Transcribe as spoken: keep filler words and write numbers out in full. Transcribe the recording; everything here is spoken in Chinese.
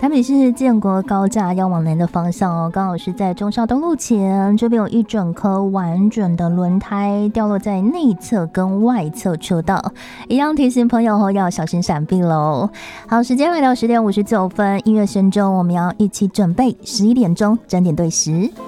台北市建国高架要往南的方向哦，刚好是在忠孝东路前，这边有一整颗完整的轮胎掉落在内侧跟外侧车道，一样提醒朋友哦要小心闪避喽。好，时间来到十点五十九分，音乐声中，我们要一起准备十一点钟整点对时。